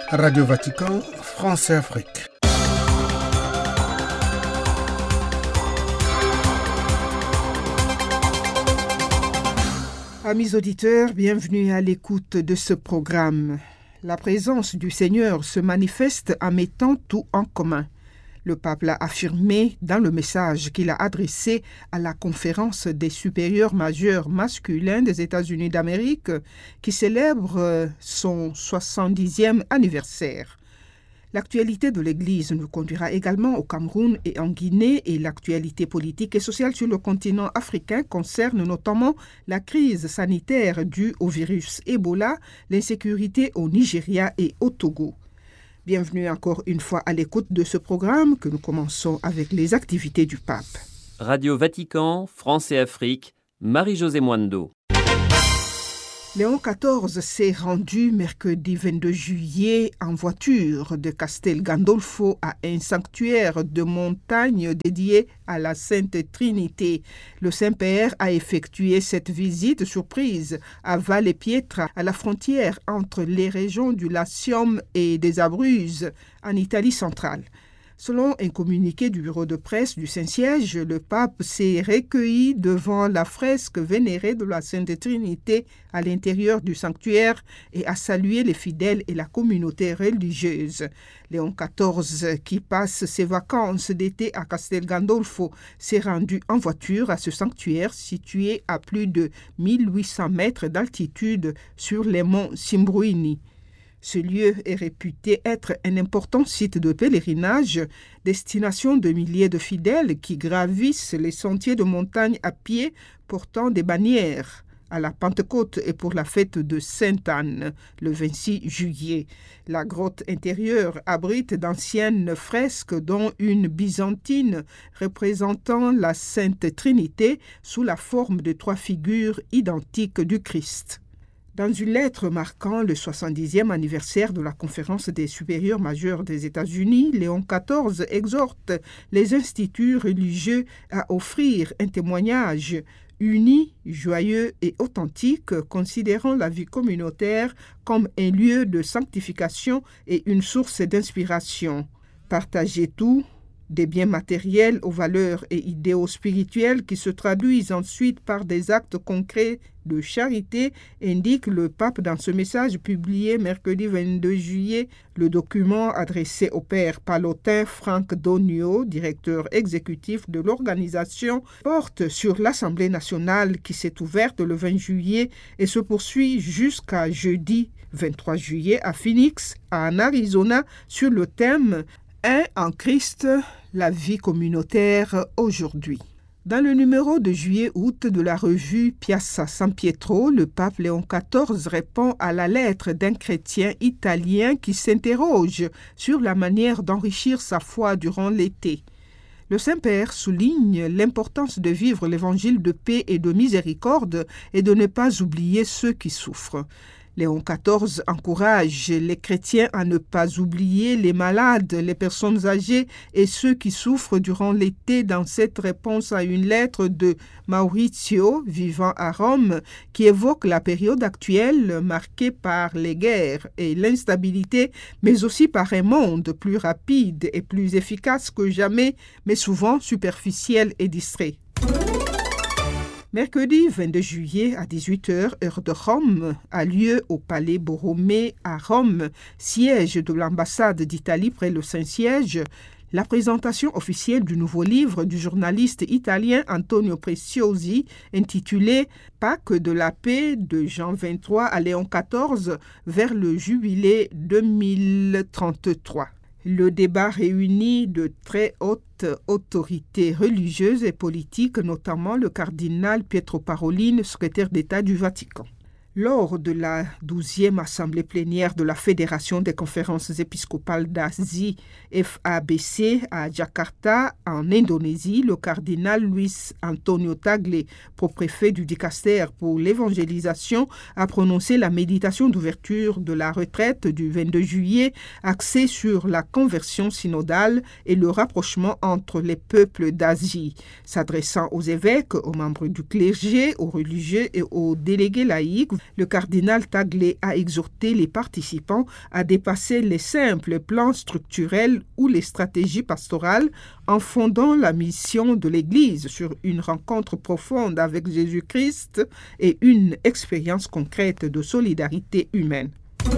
Radio Vatican, France et Afrique. Amis auditeurs, bienvenue à l'écoute de ce programme. La présence du Seigneur se manifeste en mettant tout en commun. Le pape l'a affirmé dans le message qu'il a adressé à la conférence des supérieurs majeurs masculins des États-Unis d'Amérique qui célèbre son 70e anniversaire. L'actualité de l'Église nous conduira également au Cameroun et en Guinée et l'actualité politique et sociale sur le continent africain concerne notamment la crise sanitaire due au virus Ebola, l'insécurité au Nigeria et au Togo. Bienvenue encore une fois à l'écoute de ce programme que nous commençons avec les activités du pape. Radio Vatican, France et Afrique, Marie-Josée Mwando. Léon XIV s'est rendu mercredi 22 juillet en voiture de Castel Gandolfo à un sanctuaire de montagne dédié à la Sainte Trinité. Le Saint-Père a effectué cette visite surprise à Valle Pietra, à la frontière entre les régions du Latium et des Abruzzes, en Italie centrale. Selon un communiqué du bureau de presse du Saint-Siège, le pape s'est recueilli devant la fresque vénérée de la Sainte Trinité à l'intérieur du sanctuaire et a salué les fidèles et la communauté religieuse. Léon XIV, qui passe ses vacances d'été à Castel Gandolfo, s'est rendu en voiture à ce sanctuaire situé à plus de 1800 mètres d'altitude sur les monts Simbruini. Ce lieu est réputé être un important site de pèlerinage, destination de milliers de fidèles qui gravissent les sentiers de montagne à pied portant des bannières à la Pentecôte et pour la fête de Sainte-Anne, le 26 juillet. La grotte intérieure abrite d'anciennes fresques dont une byzantine représentant la Sainte Trinité sous la forme de 3 figures identiques du Christ. Dans une lettre marquant le 70e anniversaire de la conférence des supérieurs majeurs des États-Unis, Léon XIV exhorte les instituts religieux à offrir un témoignage uni, joyeux et authentique, considérant la vie communautaire comme un lieu de sanctification et une source d'inspiration. Partagez tout, des biens matériels aux valeurs et idéaux spirituels qui se traduisent ensuite par des actes concrets de charité, indique le pape dans ce message publié mercredi 22 juillet. Le document adressé au père palotin Franck Donio, directeur exécutif de l'organisation, porte sur l'Assemblée nationale qui s'est ouverte le 20 juillet et se poursuit jusqu'à jeudi 23 juillet à Phoenix, en Arizona, sur le thème « Un en Christ, la vie communautaire aujourd'hui ». Dans le numéro de juillet-août de la revue Piazza San Pietro, le pape Léon XIV répond à la lettre d'un chrétien italien qui s'interroge sur la manière d'enrichir sa foi durant l'été. Le Saint-Père souligne l'importance de vivre l'évangile de paix et de miséricorde et de ne pas oublier ceux qui souffrent. Léon XIV encourage les chrétiens à ne pas oublier les malades, les personnes âgées et ceux qui souffrent durant l'été dans cette réponse à une lettre de Maurizio, vivant à Rome, qui évoque la période actuelle marquée par les guerres et l'instabilité, mais aussi par un monde plus rapide et plus efficace que jamais, mais souvent superficiel et distrait. Mercredi 22 juillet à 18h, heure de Rome, a lieu au Palais Borromée à Rome, siège de l'ambassade d'Italie près le Saint-Siège, la présentation officielle du nouveau livre du journaliste italien Antonio Preziosi, intitulé « Pâques de la paix » de Jean XXIII à Léon XIV vers le jubilé 2033. Le débat réunit de très hautes autorités religieuses et politiques, notamment le cardinal Pietro Parolin, secrétaire d'État du Vatican. Lors de la 12e assemblée plénière de la Fédération des conférences épiscopales d'Asie, FABC, à Jakarta, en Indonésie, le cardinal Luis Antonio Tagle, propréfet du Dicaster pour l'évangélisation, a prononcé la méditation d'ouverture de la retraite du 22 juillet, axée sur la conversion synodale et le rapprochement entre les peuples d'Asie. S'adressant aux évêques, aux membres du clergé, aux religieux et aux délégués laïcs, Le cardinal Tagle a exhorté les participants à dépasser les simples plans structurels ou les stratégies pastorales en fondant la mission de l'Église sur une rencontre profonde avec Jésus-Christ et une expérience concrète de solidarité humaine.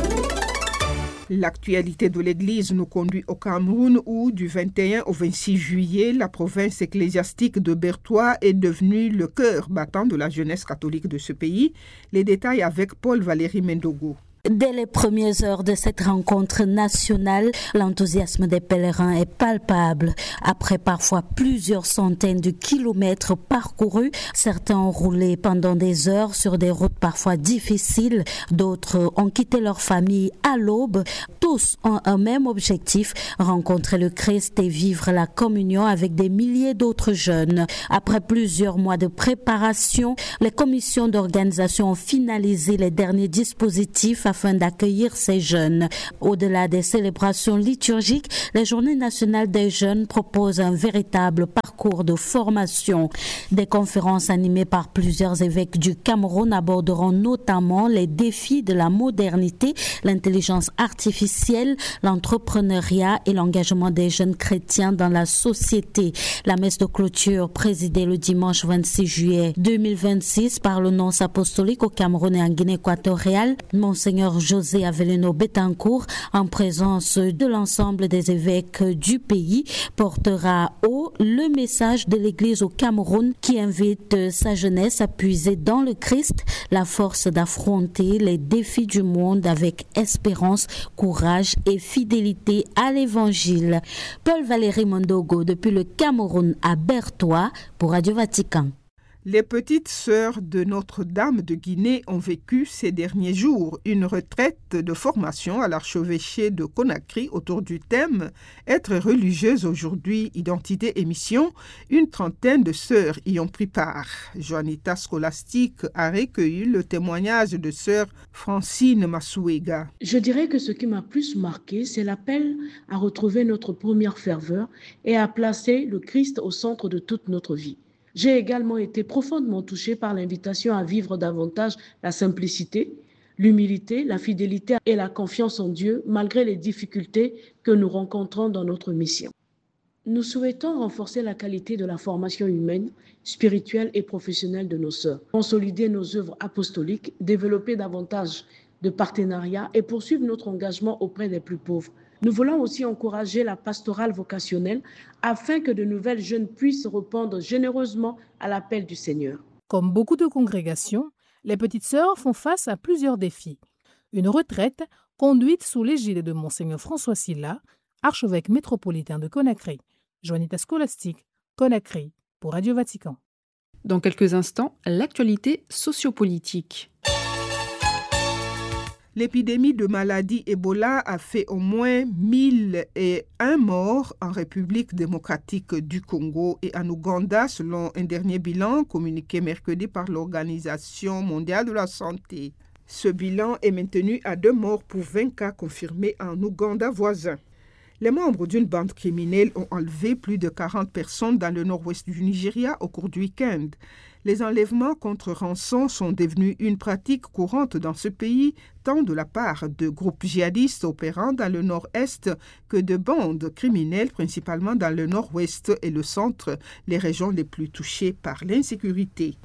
L'actualité de l'Église nous conduit au Cameroun où, du 21 au 26 juillet, la province ecclésiastique de Bertoua est devenue le cœur battant de la jeunesse catholique de ce pays. Les détails avec Paul-Valéry Mendogo. Dès les premières heures de cette rencontre nationale, l'enthousiasme des pèlerins est palpable. Après parfois plusieurs centaines de kilomètres parcourus, certains ont roulé pendant des heures sur des routes parfois difficiles, d'autres ont quitté leur famille à l'aube. Tous ont un même objectif, rencontrer le Christ et vivre la communion avec des milliers d'autres jeunes. Après plusieurs mois de préparation, les commissions d'organisation ont finalisé les derniers dispositifs afin d'accueillir ces jeunes. Au-delà des célébrations liturgiques, les Journées nationales des jeunes proposent un véritable parcours de formation. Des conférences animées par plusieurs évêques du Cameroun aborderont notamment les défis de la modernité, l'intelligence artificielle, l'entrepreneuriat et l'engagement des jeunes chrétiens dans la société. La messe de clôture présidée le dimanche 26 juillet 2026 par le nonce apostolique au Cameroun et en Guinée équatoriale, Monseigneur José Avelino Betancourt, en présence de l'ensemble des évêques du pays, portera haut le message de l'Église au Cameroun qui invite sa jeunesse à puiser dans le Christ la force d'affronter les défis du monde avec espérance, courage et fidélité à l'Évangile. Paul-Valéry Mendogo depuis le Cameroun à Bertoua pour Radio Vatican. Les petites sœurs de Notre-Dame de Guinée ont vécu ces derniers jours une retraite de formation à l'archevêché de Conakry autour du thème « Être religieuse aujourd'hui, identité et mission ». Une trentaine de sœurs y ont pris part. Joannita Scholastique a recueilli le témoignage de sœur Francine Masouega. Je dirais que ce qui m'a plus marqué, c'est l'appel à retrouver notre première ferveur et à placer le Christ au centre de toute notre vie. J'ai également été profondément touchée par l'invitation à vivre davantage la simplicité, l'humilité, la fidélité et la confiance en Dieu malgré les difficultés que nous rencontrons dans notre mission. Nous souhaitons renforcer la qualité de la formation humaine, spirituelle et professionnelle de nos sœurs, consolider nos œuvres apostoliques, développer davantage de partenariats et poursuivre notre engagement auprès des plus pauvres. Nous voulons aussi encourager la pastorale vocationnelle afin que de nouvelles jeunes puissent répondre généreusement à l'appel du Seigneur. Comme beaucoup de congrégations, les petites sœurs font face à plusieurs défis. Une retraite conduite sous l'égide de Monseigneur François Sylla, archevêque métropolitain de Conakry. Joannita Scholastique, Conakry, pour Radio Vatican. Dans quelques instants, l'actualité sociopolitique. L'épidémie de maladie Ebola a fait au moins 1001 morts en République démocratique du Congo et en Ouganda, selon un dernier bilan communiqué mercredi par l'Organisation mondiale de la santé. Ce bilan est maintenu à 2 morts pour 20 cas confirmés en Ouganda voisin. Les membres d'une bande criminelle ont enlevé plus de 40 personnes dans le nord-ouest du Nigeria au cours du week-end. Les enlèvements contre rançon sont devenus une pratique courante dans ce pays, tant de la part de groupes djihadistes opérant dans le nord-est que de bandes criminelles, principalement dans le nord-ouest et le centre, les régions les plus touchées par l'insécurité.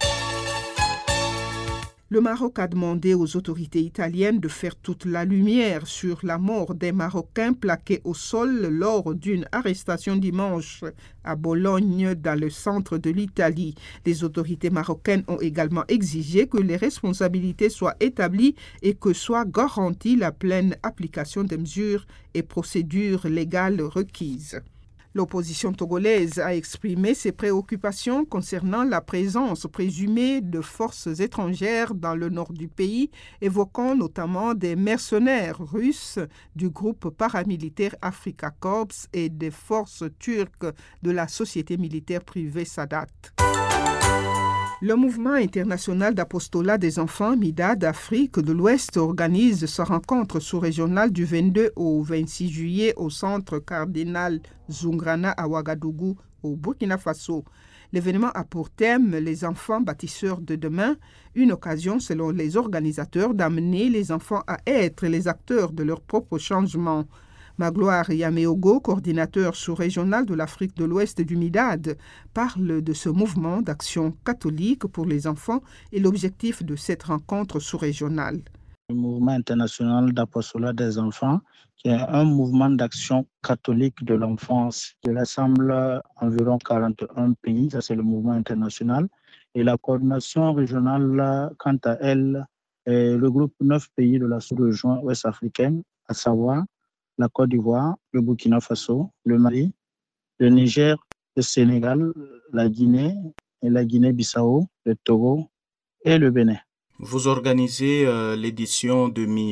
Le Maroc a demandé aux autorités italiennes de faire toute la lumière sur la mort des Marocains plaqués au sol lors d'une arrestation dimanche à Bologne, dans le centre de l'Italie. Les autorités marocaines ont également exigé que les responsabilités soient établies et que soit garantie la pleine application des mesures et procédures légales requises. L'opposition togolaise a exprimé ses préoccupations concernant la présence présumée de forces étrangères dans le nord du pays, évoquant notamment des mercenaires russes du groupe paramilitaire Africa Corps et des forces turques de la société militaire privée Sadat. Le mouvement international d'apostolat des enfants MIDA d'Afrique de l'Ouest organise sa rencontre sous-régionale du 22 au 26 juillet au centre cardinal Zungrana à Ouagadougou, au Burkina Faso. L'événement a pour thème les enfants bâtisseurs de demain, une occasion selon les organisateurs d'amener les enfants à être les acteurs de leur propre changement. Magloire Yameogo, coordinateur sous-régional de l'Afrique de l'Ouest du MIDAD, parle de ce mouvement d'action catholique pour les enfants et l'objectif de cette rencontre sous-régionale. Le mouvement international d'apostolat des enfants, qui est un mouvement d'action catholique de l'enfance qui rassemble environ 41 pays, ça c'est le mouvement international. Et la coordination régionale, quant à elle, regroupe 9 pays de la sous-région ouest africaine, à savoir la Côte d'Ivoire, le Burkina Faso, le Mali, le Niger, le Sénégal, la Guinée et la Guinée-Bissau, le Togo et le Bénin. Vous organisez l'édition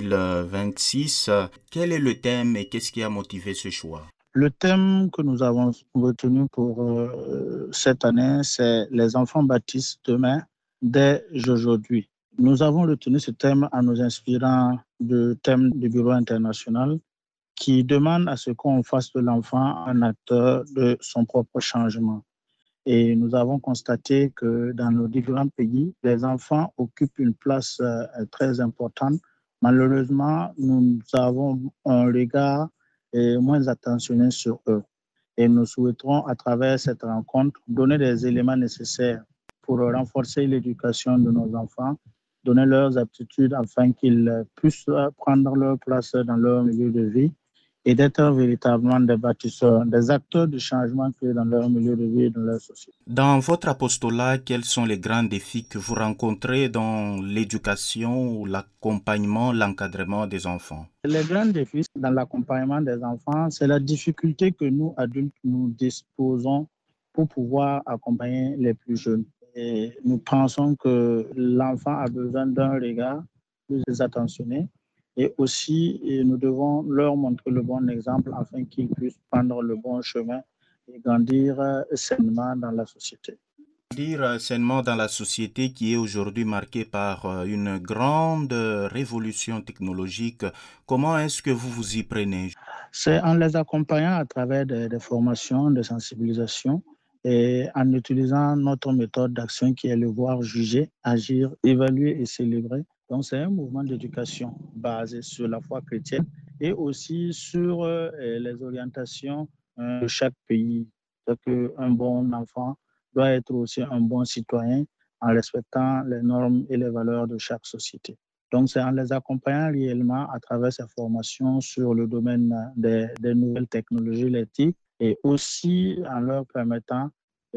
2026. Quel est le thème et qu'est-ce qui a motivé ce choix? Le thème que nous avons retenu pour cette année, c'est « Les enfants bâtissent demain dès aujourd'hui ». Nous avons retenu ce thème en nous inspirant du thème du Bureau international qui demande à ce qu'on fasse de l'enfant un acteur de son propre changement. Et nous avons constaté que dans nos différents pays, les enfants occupent une place très importante. Malheureusement, nous avons un regard moins attentionné sur eux. Et nous souhaiterons, à travers cette rencontre, donner des éléments nécessaires pour renforcer l'éducation de nos enfants, donner leurs aptitudes afin qu'ils puissent prendre leur place dans leur milieu de vie et d'être véritablement des bâtisseurs, des acteurs de changement clés dans leur milieu de vie et dans leur société. Dans votre apostolat, quels sont les grands défis que vous rencontrez dans l'éducation, l'accompagnement, l'encadrement des enfants? Les grands défis dans l'accompagnement des enfants, c'est la difficulté que nous, adultes, nous disposons pour pouvoir accompagner les plus jeunes. Et nous pensons que l'enfant a besoin d'un regard plus attentionné. Et aussi, nous devons leur montrer le bon exemple afin qu'ils puissent prendre le bon chemin et grandir sainement dans la société. Grandir sainement dans la société qui est aujourd'hui marquée par une grande révolution technologique, comment est-ce que vous vous y prenez? C'est en les accompagnant à travers des formations, de sensibilisation et en utilisant notre méthode d'action qui est le voir, juger, agir, évaluer et célébrer. Donc, c'est un mouvement d'éducation basé sur la foi chrétienne et aussi sur les orientations de chaque pays. C'est qu'un bon enfant doit être aussi un bon citoyen en respectant les normes et les valeurs de chaque société. Donc, c'est en les accompagnant réellement à travers ces formations sur le domaine des nouvelles technologies, l'éthique, et aussi en leur permettant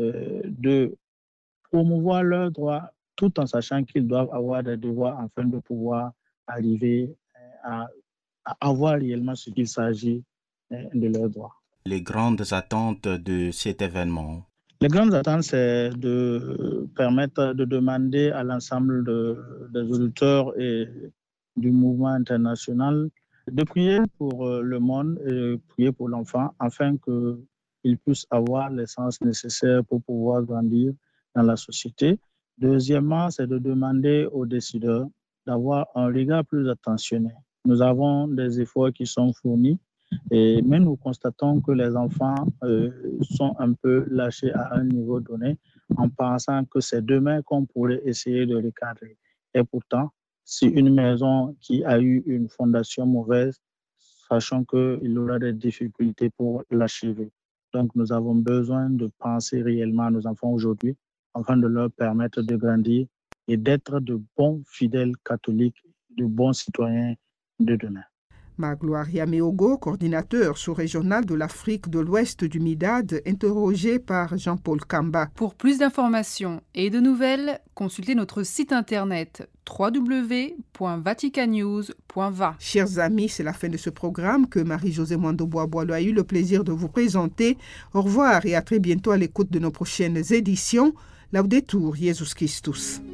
de promouvoir leurs droits tout en sachant qu'ils doivent avoir des devoirs afin de pouvoir arriver à avoir réellement ce qu'il s'agit de leurs droits. Les grandes attentes de cet événement? Les grandes attentes, c'est de permettre de demander à l'ensemble des auditeurs et du mouvement international de prier pour le monde et prier pour l'enfant afin qu'il puisse avoir l'essence nécessaire pour pouvoir grandir dans la société. Deuxièmement, c'est de demander aux décideurs d'avoir un regard plus attentionné. Nous avons des efforts qui sont fournis, mais nous constatons que les enfants sont un peu lâchés à un niveau donné en pensant que c'est demain qu'on pourrait essayer de recadrer. Et pourtant, si une maison qui a eu une fondation mauvaise, sachant qu'il aura des difficultés pour l'achever. Donc, nous avons besoin de penser réellement à nos enfants aujourd'hui afin de leur permettre de grandir et d'être de bons fidèles catholiques, de bons citoyens de demain. Magloire Yameogo, coordinateur sous-régional de l'Afrique de l'Ouest du MIDAD, interrogé par Jean-Paul Kamba. Pour plus d'informations et de nouvelles, consultez notre site internet www.vaticannews.va. Chers amis, c'est la fin de ce programme que Marie-Josée Mwando-Bois-Boileau a eu le plaisir de vous présenter. Au revoir et à très bientôt à l'écoute de nos prochaines éditions. Laudetur Jesus Christus.